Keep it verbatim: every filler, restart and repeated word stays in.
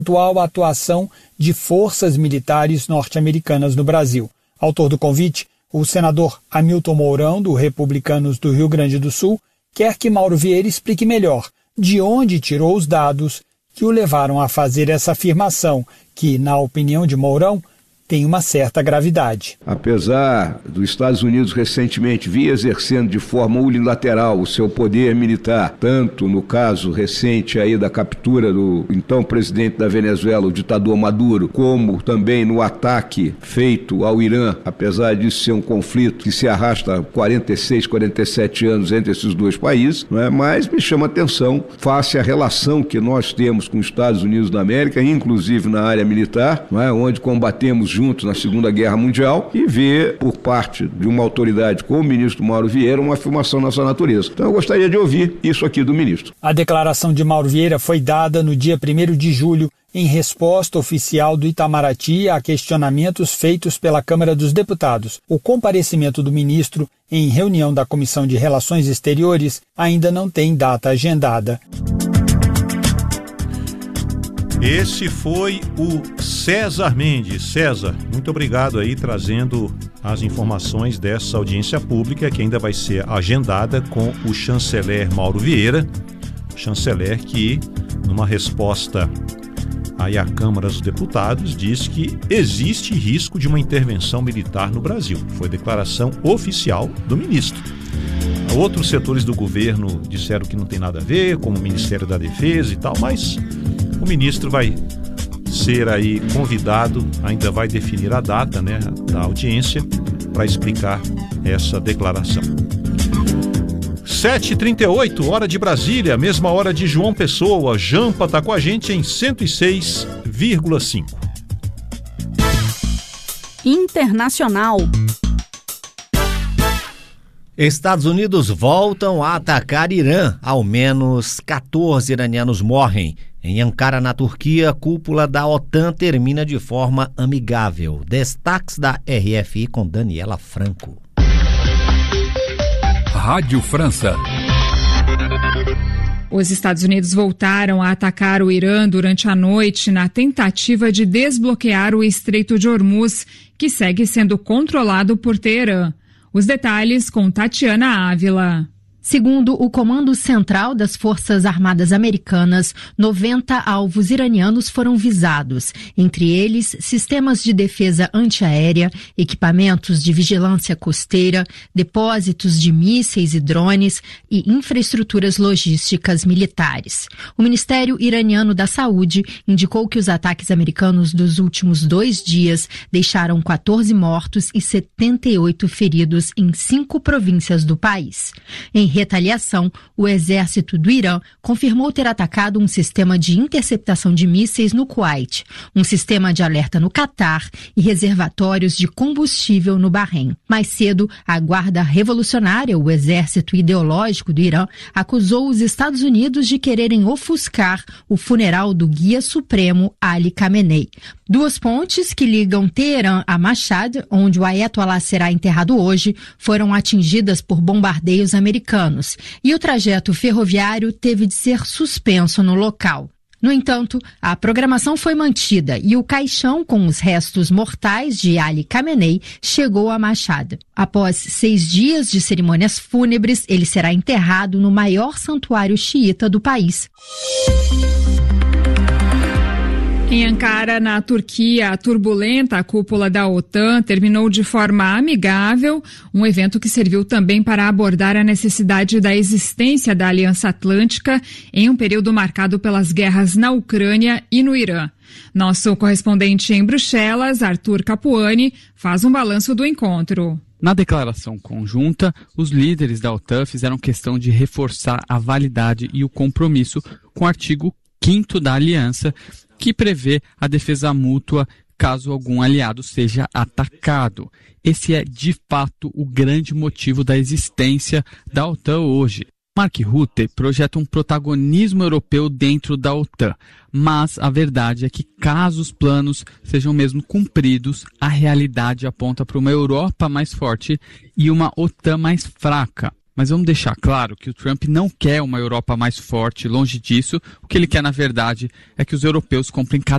eventual atuação de forças militares norte-americanas no Brasil. Autor do convite, o senador Hamilton Mourão, do Republicanos do Rio Grande do Sul, quer que Mauro Vieira explique melhor de onde tirou os dados que o levaram a fazer essa afirmação, que, na opinião de Mourão, tem uma certa gravidade. Apesar dos Estados Unidos recentemente vir exercendo de forma unilateral o seu poder militar, tanto no caso recente aí da captura do então presidente da Venezuela, o ditador Maduro, como também no ataque feito ao Irã, apesar disso ser um conflito que se arrasta há quarenta e seis, quarenta e sete anos entre esses dois países, não é? Mas me chama a atenção face à relação que nós temos com os Estados Unidos da América, inclusive na área militar, não é? Onde combatemos juntos na Segunda Guerra Mundial, e ver por parte de uma autoridade como o ministro Mauro Vieira uma afirmação nessa natureza. Então eu gostaria de ouvir isso aqui do ministro. A declaração de Mauro Vieira foi dada no dia primeiro de julho em resposta oficial do Itamaraty a questionamentos feitos pela Câmara dos Deputados. O comparecimento do ministro em reunião da Comissão de Relações Exteriores ainda não tem data agendada. Esse foi o César Mendes. César, muito obrigado aí trazendo as informações dessa audiência pública que ainda vai ser agendada com o chanceler Mauro Vieira, chanceler que, numa resposta aí à Câmara dos Deputados, diz que existe risco de uma intervenção militar no Brasil. Foi declaração oficial do ministro. Outros setores do governo disseram que não tem nada a ver, como o Ministério da Defesa e tal, mas o ministro vai ser aí convidado, ainda vai definir a data, né, da audiência para explicar essa declaração. sete e trinta e oito, hora de Brasília, mesma hora de João Pessoa. Jampa está com a gente em cento e seis vírgula cinco. Internacional. Estados Unidos voltam a atacar Irã. Ao menos quatorze iranianos morrem. Em Ankara, na Turquia, a cúpula da OTAN termina de forma amigável. Destaques da R F I com Daniela Franco. Rádio França. Os Estados Unidos voltaram a atacar o Irã durante a noite na tentativa de desbloquear o Estreito de Hormuz, que segue sendo controlado por Teherã. Os detalhes com Tatiana Ávila. Segundo o Comando Central das Forças Armadas Americanas, noventa alvos iranianos foram visados, entre eles sistemas de defesa antiaérea, equipamentos de vigilância costeira, depósitos de mísseis e drones e infraestruturas logísticas militares. O Ministério Iraniano da Saúde indicou que os ataques americanos dos últimos dois dias deixaram quatorze mortos e setenta e oito feridos em cinco províncias do país. Em retaliação, o exército do Irã confirmou ter atacado um sistema de interceptação de mísseis no Kuwait, um sistema de alerta no Catar e reservatórios de combustível no Bahrein. Mais cedo, a Guarda Revolucionária, o exército ideológico do Irã, acusou os Estados Unidos de quererem ofuscar o funeral do guia supremo Ali Khamenei. Duas pontes que ligam Teherã a Mashhad, onde o Ayatollah será enterrado hoje, foram atingidas por bombardeios americanos e o trajeto ferroviário teve de ser suspenso no local. No entanto, a programação foi mantida e o caixão com os restos mortais de Ali Khamenei chegou a Mashhad. Após seis dias de cerimônias fúnebres, ele será enterrado no maior santuário xiita do país. Em Ankara, na Turquia, a turbulenta cúpula da OTAN terminou de forma amigável, um evento que serviu também para abordar a necessidade da existência da Aliança Atlântica em um período marcado pelas guerras na Ucrânia e no Irã. Nosso correspondente em Bruxelas, Arthur Capuani, faz um balanço do encontro. Na declaração conjunta, os líderes da OTAN fizeram questão de reforçar a validade e o compromisso com o artigo quinto da aliança, que prevê a defesa mútua caso algum aliado seja atacado. Esse é, de fato, o grande motivo da existência da OTAN hoje. Mark Rutte projeta um protagonismo europeu dentro da OTAN, mas a verdade é que, caso os planos sejam mesmo cumpridos, a realidade aponta para uma Europa mais forte e uma OTAN mais fraca. Mas vamos deixar claro que o Trump não quer uma Europa mais forte, longe disso. O que ele quer, na verdade, é que os europeus comprem cada